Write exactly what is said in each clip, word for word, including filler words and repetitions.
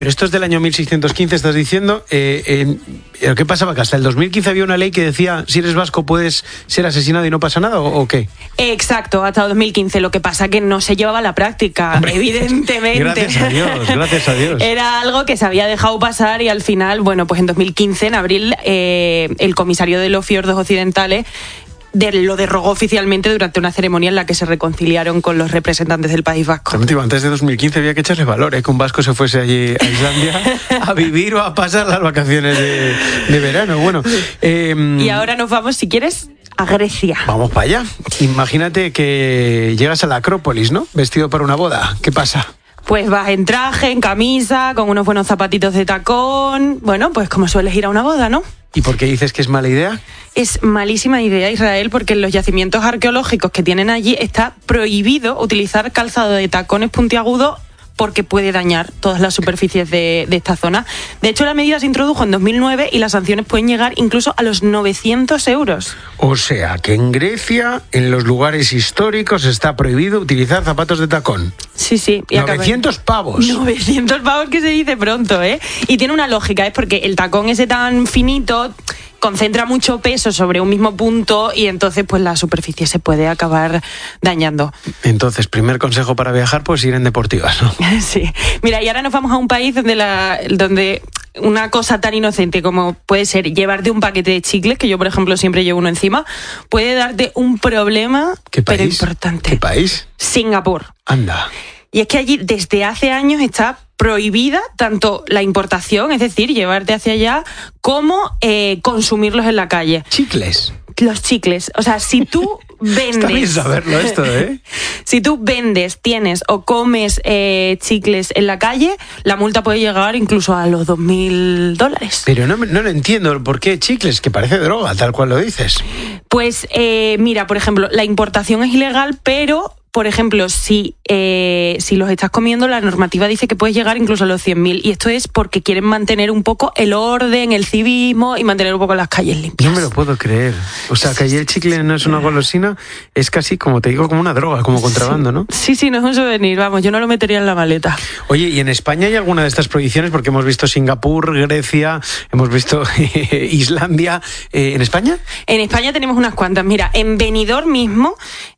Pero esto es del año mil seiscientos quince, estás diciendo. Eh, eh, ¿Qué pasaba? ¿Que hasta el dos mil quince había una ley que decía si eres vasco puedes ser asesinado y no pasa nada, o, o qué? Exacto, hasta el dos mil quince. Lo que pasa que no se llevaba a la práctica, Hombre, evidentemente. Gracias a Dios, gracias a Dios. Era algo que se había dejado pasar y al final, bueno, pues en dos mil quince, en abril, eh, el comisario de los fiordos occidentales De, lo derogó oficialmente durante una ceremonia en la que se reconciliaron con los representantes del País Vasco. Antes de dos mil quince había que echarle valor, ¿eh? Que un vasco se fuese allí a Islandia a vivir o a pasar las vacaciones de, de verano. Bueno, eh, y ahora nos vamos, si quieres, a Grecia. Vamos para allá. Imagínate que llegas a la Acrópolis, ¿no? Vestido para una boda. ¿Qué pasa? Pues vas en traje, en camisa, con unos buenos zapatitos de tacón. Bueno, pues como sueles ir a una boda, ¿no? ¿Y por qué dices que es mala idea? Es malísima idea, Israel, porque en los yacimientos arqueológicos que tienen allí está prohibido utilizar calzado de tacones puntiagudos porque puede dañar todas las superficies de, de esta zona. De hecho, la medida se introdujo en dos mil nueve y las sanciones pueden llegar incluso a los novecientos euros. O sea, que en Grecia, en los lugares históricos, está prohibido utilizar zapatos de tacón. Sí, sí. Y novecientos pavos. novecientos pavos, que se dice pronto, ¿eh? Y tiene una lógica, es porque el tacón ese tan finito concentra mucho peso sobre un mismo punto y entonces pues la superficie se puede acabar dañando. Entonces, primer consejo para viajar, pues ir en deportivas, ¿no? Sí. Mira, y ahora nos vamos a un país donde la donde una cosa tan inocente como puede ser llevarte un paquete de chicles, que yo, por ejemplo, siempre llevo uno encima, puede darte un problema, ¿Qué país? Pero importante. ¿Qué país? Singapur. Anda. Y es que allí desde hace años está prohibida tanto la importación, es decir, llevarte hacia allá, como eh, consumirlos en la calle. ¿Chicles? Los chicles. O sea, si tú vendes... Está bien saberlo esto, ¿eh? Si tú vendes, tienes o comes eh, chicles en la calle, la multa puede llegar incluso a los dos mil dólares. Pero no, no lo entiendo. ¿Por qué chicles? Que parece droga, tal cual lo dices. Pues eh, mira, por ejemplo, la importación es ilegal, pero... Por ejemplo, si, eh, si los estás comiendo, la normativa dice que puedes llegar incluso a los cien mil. Y esto es porque quieren mantener un poco el orden, el civismo y mantener un poco las calles limpias. No me lo puedo creer. O sea, que allí el chicle no es una golosina, es casi, como te digo, como una droga, como contrabando, ¿no? Sí, sí, no es un souvenir, vamos, yo no lo metería en la maleta. Oye, ¿y en España hay alguna de estas prohibiciones? Porque hemos visto Singapur, Grecia, hemos visto Islandia. Eh, ¿En España? En España tenemos unas cuantas. Mira, en Benidorm mismo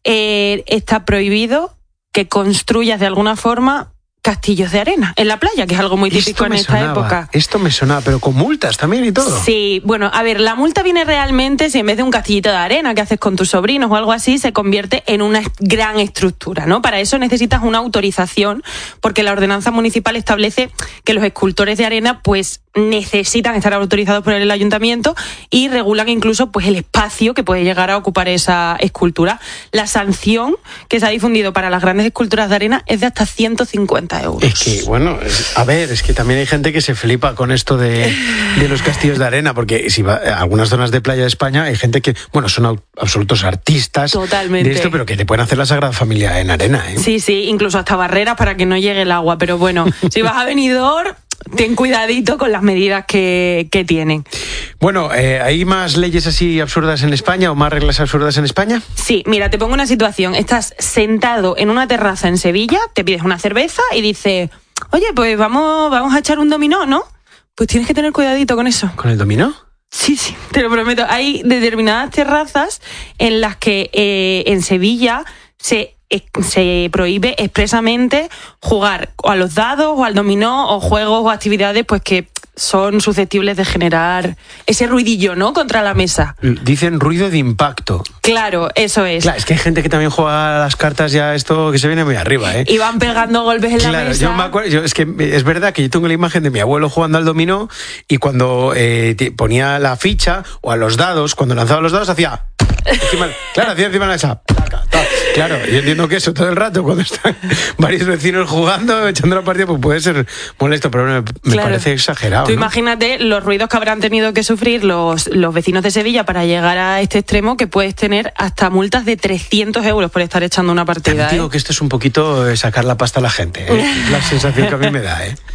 eh, está prohibido prohibido que construyas de alguna forma castillos de arena en la playa, que es algo muy típico en esta sonaba, época. Esto me sonaba, pero con multas también y todo. Sí, bueno, a ver, la multa viene realmente si en vez de un castillito de arena que haces con tus sobrinos o algo así, se convierte en una gran estructura, ¿no? Para eso necesitas una autorización, porque la ordenanza municipal establece que los escultores de arena, pues, necesitan estar autorizados por el ayuntamiento y regulan incluso, pues, el espacio que puede llegar a ocupar esa escultura. La sanción que se ha difundido para las grandes esculturas de arena es de hasta ciento cincuenta euros. Es que, bueno, a ver, es que también hay gente que se flipa con esto de, de los castillos de arena, porque si va a algunas zonas de playa de España hay gente que, bueno, son absolutos artistas. Totalmente. De esto, pero que te pueden hacer la Sagrada Familia en arena, ¿eh? Sí, sí, incluso hasta barreras para que no llegue el agua, pero bueno, si vas a Benidorm, ten cuidadito con las medidas que, que tienen. Bueno, eh, ¿hay más leyes así absurdas en España o más reglas absurdas en España? Sí, mira, te pongo una situación. Estás sentado en una terraza en Sevilla, te pides una cerveza y dices, oye, pues vamos, vamos a echar un dominó, ¿no? Pues tienes que tener cuidadito con eso. ¿Con el dominó? Sí, sí, te lo prometo. Hay determinadas terrazas en las que eh, en Sevilla se... se prohíbe expresamente jugar a los dados o al dominó o juegos o actividades pues que son susceptibles de generar ese ruidillo, ¿no?, contra la mesa. Dicen ruido de impacto. Claro, eso es. Claro, es que hay gente que también juega a las cartas ya esto que se viene muy arriba, ¿eh? Y van pegando golpes en claro, la mesa. Yo me acuerdo, yo, es que es verdad que yo tengo la imagen de mi abuelo jugando al dominó y cuando eh, ponía la ficha o a los dados, cuando lanzaba los dados hacía... Encima, claro, hacía encima de la mesa. Claro, yo entiendo que eso todo el rato, cuando están varios vecinos jugando, echando la partida, pues puede ser molesto, pero me, me claro. parece exagerado. Tú ¿no? imagínate los ruidos que habrán tenido que sufrir los, los vecinos de Sevilla para llegar a este extremo, que puedes tener hasta multas de trescientos euros por estar echando una partida. También digo ¿eh? que esto es un poquito sacar la pasta a la gente, ¿eh? Es la sensación que a mí me da, ¿eh?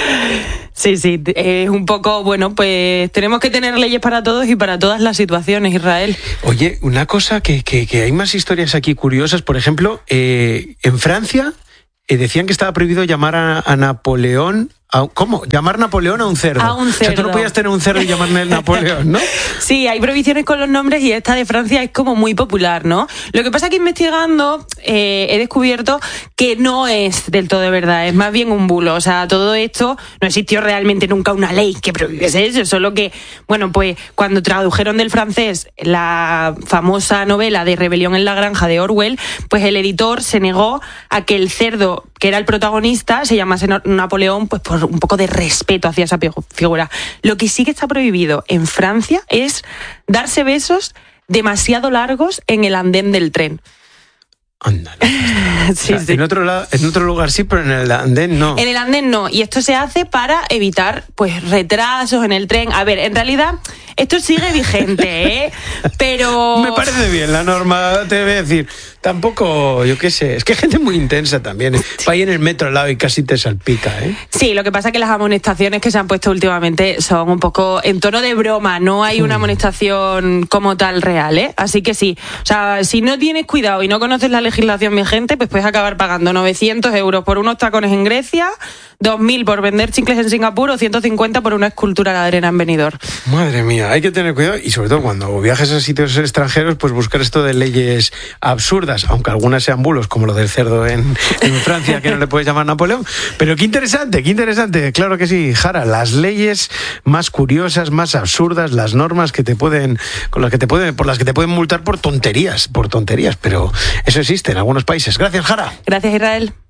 Sí, sí, es un poco, bueno, pues tenemos que tener leyes para todos y para todas las situaciones, Israel. Oye, una cosa que, que, que hay más historias aquí curiosas, por ejemplo, eh, en Francia eh, decían que estaba prohibido llamar a, a Napoleón ¿Cómo? Llamar Napoleón a un cerdo. A un cerdo. O sea, tú no podías tener un cerdo y llamarle Napoleón, ¿no? Sí, hay prohibiciones con los nombres y esta de Francia es como muy popular, ¿no? Lo que pasa es que investigando eh, he descubierto que no es del todo de verdad, es más bien un bulo. O sea, todo esto no existió realmente nunca una ley que prohibiese eso, solo que, bueno, pues cuando tradujeron del francés la famosa novela de Rebelión en la Granja de Orwell, pues el editor se negó a que el cerdo que era el protagonista se llamase Napoleón, pues por un poco de respeto hacia esa figura. Lo que sí que está prohibido en Francia es darse besos demasiado largos en el andén del tren. Ándale. Sí, o sea, sí. En otro lado, en otro lugar sí, pero en el andén no. En el andén no. Y esto se hace para evitar, pues, retrasos en el tren. A ver, en realidad, esto sigue vigente, ¿eh? Pero... Me parece bien la norma, te voy a decir. Tampoco, yo qué sé, es que hay gente muy intensa también. Va ahí en el metro al lado y casi te salpica, ¿eh? Sí, lo que pasa es que las amonestaciones que se han puesto últimamente son un poco en tono de broma. No hay una amonestación como tal real, ¿eh? Así que sí. O sea, si no tienes cuidado y no conoces la legislación vigente, pues puedes acabar pagando novecientos euros por unos tacones en Grecia, dos mil por vender chicles en Singapur o ciento cincuenta por una escultura a la arena en Benidorm. Madre mía, hay que tener cuidado y sobre todo cuando viajes a sitios extranjeros, pues buscar esto de leyes absurdas, aunque algunas sean bulos, como lo del cerdo en, en Francia, que no le puedes llamar Napoleón. Pero qué interesante, qué interesante. Claro que sí, Jara, las leyes más curiosas, más absurdas, las normas que te pueden, con las que te pueden, por las que te pueden multar por tonterías, por tonterías, pero eso existe en algunos países. Gracias, Jara. Gracias, Israel.